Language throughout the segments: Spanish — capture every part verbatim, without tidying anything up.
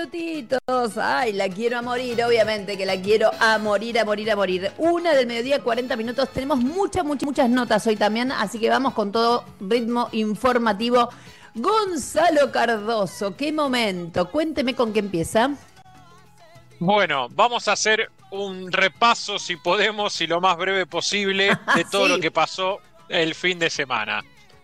minutitos. Ay, la quiero a morir, obviamente que la quiero a morir, a morir, a morir. Una del mediodía, cuarenta minutos. Tenemos muchas, muchas, muchas notas hoy también, así que vamos con todo ritmo informativo. Gonzalo Cardoso, qué momento. Cuénteme con qué empieza. Bueno, vamos a hacer un repaso, si podemos, y lo más breve posible, de todo Sí. lo que pasó el fin de semana.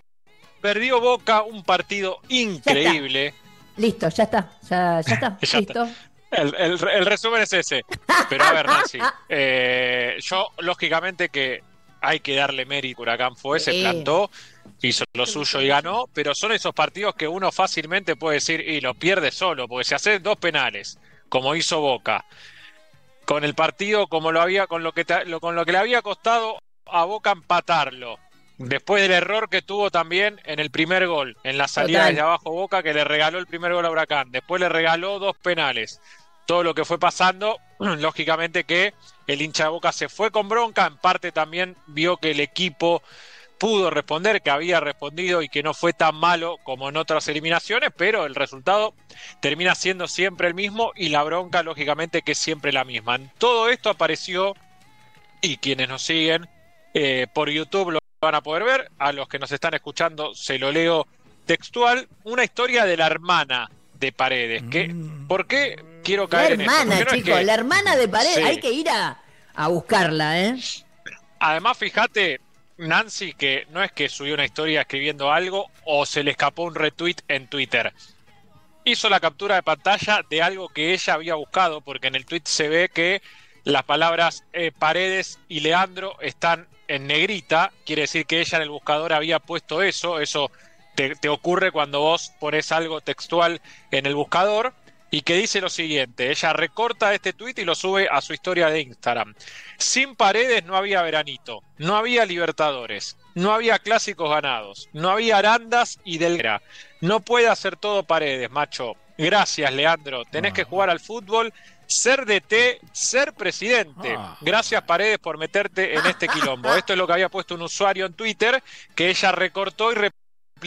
Perdió Boca, un partido increíble. Listo, ya está, ya, ya está, Ya listo. está. El, el- el resumen es ese. Pero a ver, Nancy, eh, yo lógicamente que hay que darle mérito. Huracán fue, se Sí. plantó, hizo lo suyo y ganó, pero son esos partidos que uno fácilmente puede decir y lo pierde solo, porque si haces dos penales, como hizo Boca, con el partido como lo había, con lo que te- lo- con lo que le había costado a Boca empatarlo. Después del error que tuvo también en el primer gol, en la salida Total. desde abajo Boca, que le regaló el primer gol a Huracán. Después le regaló dos penales. Todo lo que fue pasando, lógicamente que el hincha de Boca se fue con bronca. En parte también vio que el equipo pudo responder, que había respondido y que no fue tan malo como en otras eliminaciones, pero el resultado termina siendo siempre el mismo y la bronca, lógicamente, que es siempre la misma. En todo esto apareció, y quienes nos siguen eh, por YouTube lo van a poder ver, a los que nos están escuchando se lo leo textual, una historia de la hermana de Paredes. Que, ¿por qué quiero La caer en esto? hermana, Porque no es chicos, que, la hermana de Paredes. sí. Hay que ir a, a buscarla, ¿eh? Además, fíjate, Nancy, que no es que subió una historia escribiendo algo o se le escapó un retweet en Twitter. Hizo la captura de pantalla de algo que ella había buscado, porque en el tweet se ve que las palabras eh, Paredes y Leandro están en negrita. Quiere decir que ella en el buscador había puesto eso. Eso te, te ocurre cuando vos pones algo textual en el buscador. Y que dice lo siguiente: ella recorta este tuit y lo sube a su historia de Instagram. Sin Paredes no había Veranito, no había Libertadores, no había clásicos ganados, no había Arandas y Delgara. No puede hacer todo Paredes, macho. Gracias, Leandro. Tenés que jugar al fútbol, ser D T, ser presidente. Gracias, Paredes, por meterte en este quilombo. Esto es lo que había puesto un usuario en Twitter, que ella recortó y